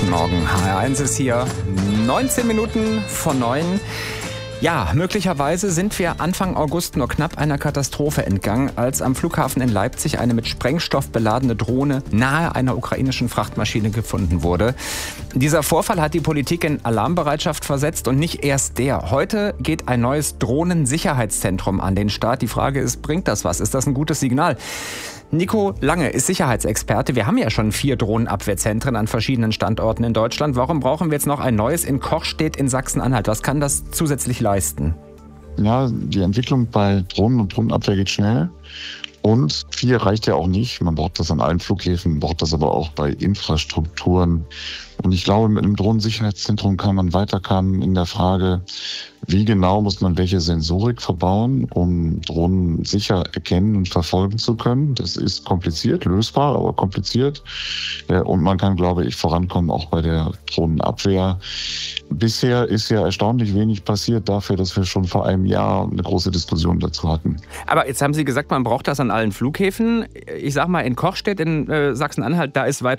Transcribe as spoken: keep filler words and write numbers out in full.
Guten Morgen, H R eins ist hier, neunzehn Minuten vor neun. Ja, möglicherweise sind wir Anfang August nur knapp einer Katastrophe entgangen, als am Flughafen in Leipzig eine mit Sprengstoff beladene Drohne nahe einer ukrainischen Frachtmaschine gefunden wurde. Dieser Vorfall hat die Politik in Alarmbereitschaft versetzt und nicht erst der. Heute geht ein neues Drohnensicherheitszentrum an den Start. Die Frage ist, bringt das was? Ist das ein gutes Signal? Nico Lange ist Sicherheitsexperte. Wir haben ja schon vier Drohnenabwehrzentren an verschiedenen Standorten in Deutschland. Warum brauchen wir jetzt noch ein neues in Kochstedt in Sachsen-Anhalt? Was kann das zusätzlich leisten? Ja, die Entwicklung bei Drohnen und Drohnenabwehr geht schnell. Und vier reicht ja auch nicht. Man braucht das an allen Flughäfen, man braucht das aber auch bei Infrastrukturen. Und ich glaube, mit einem Drohnensicherheitszentrum kann man weiterkommen in der Frage, wie genau muss man welche Sensorik verbauen, um Drohnen sicher erkennen und verfolgen zu können. Das ist kompliziert, lösbar, aber kompliziert. Und man kann, glaube ich, vorankommen auch bei der Drohnenabwehr. Bisher ist ja erstaunlich wenig passiert dafür, dass wir schon vor einem Jahr eine große Diskussion dazu hatten. Aber jetzt haben Sie gesagt, man braucht das an allen Flughäfen. Ich sag mal, in Kochstedt in äh, Sachsen-Anhalt, da ist weit